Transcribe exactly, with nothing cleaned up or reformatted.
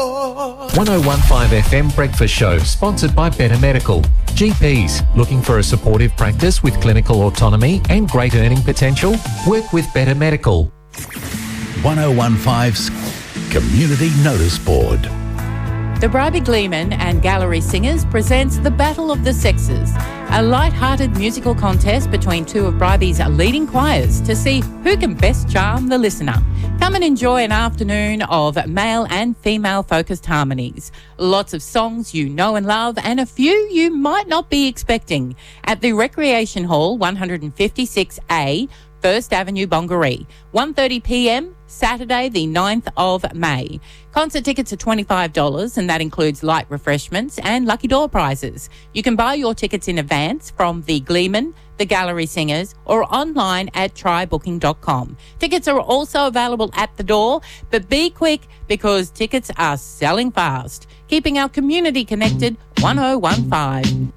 one oh one point five F M Breakfast Show, sponsored by Better Medical. G Ps, looking for a supportive practice with clinical autonomy and great earning potential? Work with Better Medical. one oh one point five's Community Notice Board. The Bribie Gleeman and Gallery Singers presents The Battle of the Sexes, a light-hearted musical contest between two of Bribie's leading choirs to see who can best charm the listener. Come and enjoy an afternoon of male and female-focused harmonies. Lots of songs you know and love, and a few you might not be expecting, at the Recreation Hall, one fifty-six A, First Avenue, Bongaree, one thirty p m, Saturday the ninth of May. Concert tickets are twenty-five dollars, and that includes light refreshments and lucky door prizes. You can buy your tickets in advance from the Gleeman, the Gallery Singers, or online at try booking dot com. Tickets are also available at the door, but be quick because tickets are selling fast. Keeping our community connected, one oh one point five.